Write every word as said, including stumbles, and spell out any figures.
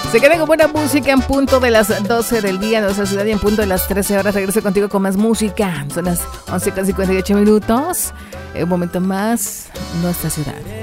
Se queda con buena música en punto de las doce del día en nuestra ciudad y en punto de las trece horas. Regreso contigo con más música. Son las once con cincuenta y ocho minutos. Un momento más, nuestra ciudad.